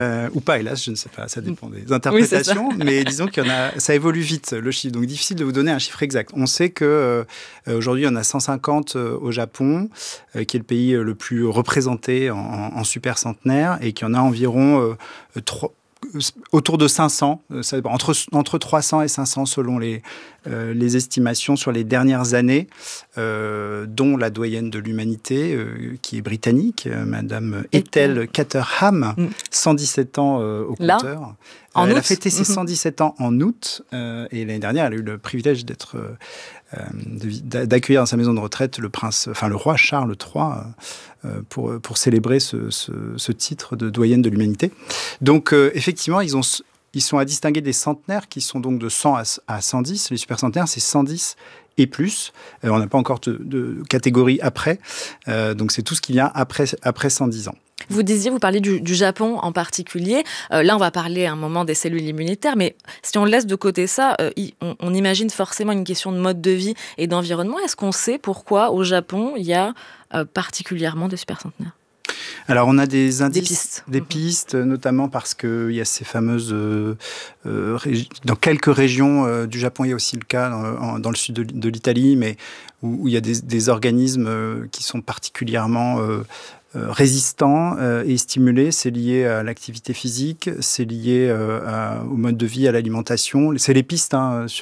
Ou pas, hélas, je ne sais pas, ça dépend des interprétations, oui, mais disons ça évolue vite, le chiffre, donc difficile de vous donner un chiffre exact. On sait qu'aujourd'hui, il y en a 150 au Japon, qui est le pays le plus représenté en super centenaire, et qu'il y en a environ autour de 500, entre 300 et 500 selon les estimations sur les dernières années, dont la doyenne de l'humanité, qui est britannique, Madame Ethel Caterham, 117 ans au compteur. Elle a fêté ses 117 ans en août, et l'année dernière, elle a eu le privilège d'accueillir dans sa maison de retraite le roi Charles III, pour célébrer ce titre de doyenne de l'humanité. Donc, effectivement, ils sont à distinguer des centenaires qui sont donc de 100 à 110. Les super centenaires, c'est 110 et plus. On n'a pas encore de catégorie après. Donc, c'est tout ce qui vient après 110 ans. Vous parliez du Japon en particulier. Là, on va parler à un moment des cellules immunitaires, mais si on laisse de côté ça, on imagine forcément une question de mode de vie et d'environnement. Est-ce qu'on sait pourquoi au Japon, il y a particulièrement des supercentenaires ? Alors, on a des indices, des pistes, notamment parce qu'il y a ces fameuses... dans quelques régions du Japon, il y a aussi le cas dans le sud de l'Italie, mais où il y a des organismes qui sont particulièrement... résistants et stimulés. C'est lié à l'activité physique, c'est lié au mode de vie, à l'alimentation. C'est les pistes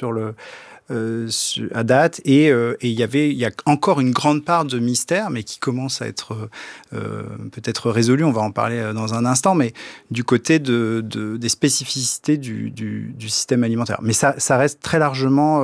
à date, et il y a encore une grande part de mystère, mais qui commence à être peut-être résolu. On va en parler dans un instant, mais du côté des spécificités du système alimentaire. Mais ça reste très largement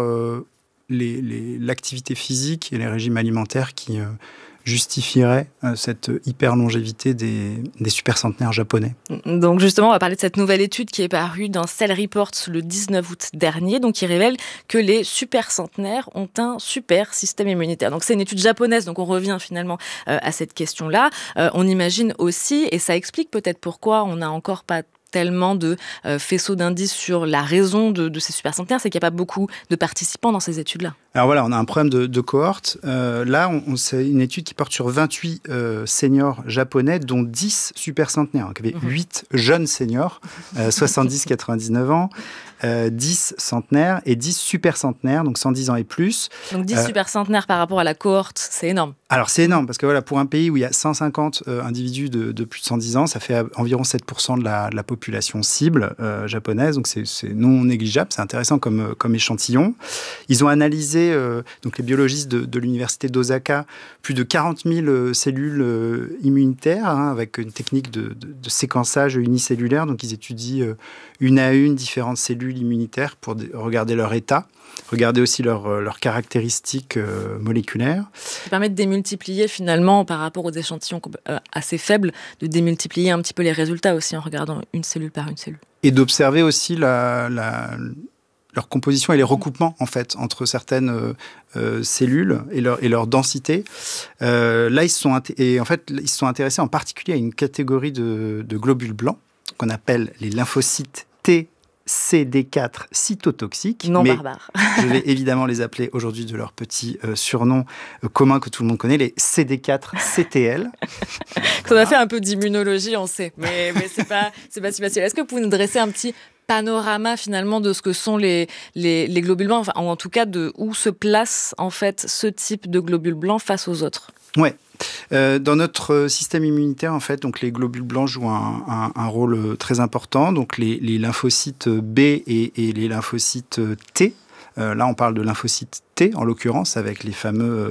l'activité physique et les régimes alimentaires qui justifierait cette hyper-longévité des supercentenaires japonais. Donc justement, on va parler de cette nouvelle étude qui est parue dans Cell Reports le 19 août dernier, donc qui révèle que les supercentenaires ont un super système immunitaire. Donc c'est une étude japonaise, donc on revient finalement à cette question-là. On imagine aussi, et ça explique peut-être pourquoi on n'a encore pas tellement de faisceaux d'indices sur la raison de ces supercentenaires, c'est qu'il n'y a pas beaucoup de participants dans ces études-là. Alors voilà, on a un problème de cohorte. Là, c'est une étude qui porte sur 28 seniors japonais, dont 10 supercentenaires. Donc il y avait 8 jeunes seniors, 70-99 ans, 10 centenaires et 10 supercentenaires, donc 110 ans et plus. Donc 10 supercentenaires par rapport à la cohorte, c'est énorme. Alors c'est énorme, parce que voilà, pour un pays où il y a 150 individus de plus de 110 ans, ça fait environ 7% de la population cible japonaise, donc c'est non négligeable, c'est intéressant comme échantillon. Ils ont analysé, donc les biologistes de l'université d'Osaka, plus de 40 000 cellules immunitaires, avec une technique de séquençage unicellulaire, donc ils étudient une à une différentes cellules immunitaires pour regarder leur état, regarder aussi leurs caractéristiques moléculaires. Ça permet de démultiplier finalement par rapport aux échantillons assez faibles, de démultiplier un petit peu les résultats aussi en regardant une cellule par une cellule. Et d'observer aussi leur composition et les recoupements en fait entre certaines cellules et leur densité. Là, ils se sont intéressés en particulier à une catégorie de globules blancs qu'on appelle les lymphocytes T. CD4 cytotoxiques. Non barbare. Je vais évidemment les appeler aujourd'hui de leur petit surnom commun que tout le monde connaît, les CD4 CTL. On a fait un peu d'immunologie, on sait, mais c'est pas si facile. Est-ce que vous pouvez nous dresser un petit panorama finalement de ce que sont les globules blancs, enfin, ou en tout cas de où se place en fait ce type de globules blancs face aux autres? Ouais. Dans notre système immunitaire, en fait, donc les globules blancs jouent un rôle très important. Donc les lymphocytes B et les lymphocytes T. Là, on parle de lymphocytes T, en l'occurrence, avec les fameux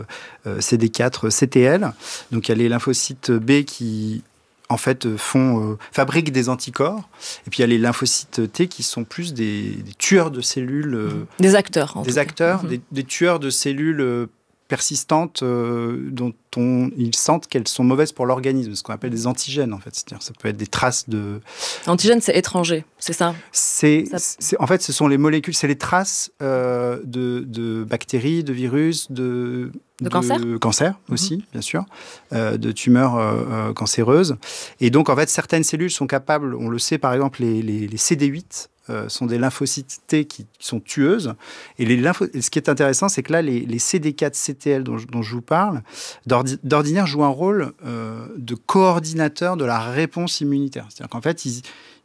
CD4 CTL. Donc il y a les lymphocytes B qui en fait fabriquent des anticorps, et puis il y a les lymphocytes T qui sont plus des tueurs de cellules, des acteurs, des tueurs de cellules persistantes dont ils sentent qu'elles sont mauvaises pour l'organisme, ce qu'on appelle des antigènes en fait. C'est-à-dire ça peut être des traces de... Antigènes, c'est étranger, c'est ça? En fait, ce sont les molécules, c'est les traces de bactéries, de virus, de cancer aussi, bien sûr, de tumeurs cancéreuses. Et donc, en fait, certaines cellules sont capables, on le sait par exemple, les CD8 sont des lymphocytes T qui sont tueuses. Et ce qui est intéressant, c'est que là, les CD4 CTL dont je vous parle, d'ordinaire jouent un rôle de coordinateur de la réponse immunitaire. C'est-à-dire qu'en fait,